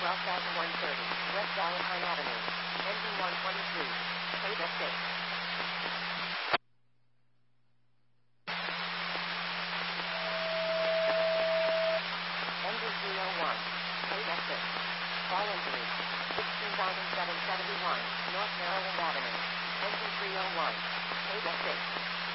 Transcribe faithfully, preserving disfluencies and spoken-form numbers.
twelve thousand one hundred thirty, West Valentine Avenue. Engine one twenty-three. Paid at six. Engine three oh one. Paid at six. All injuries. sixteen thousand seven hundred seventy-one, North Maryland Avenue. Engine three oh one. Paid at six.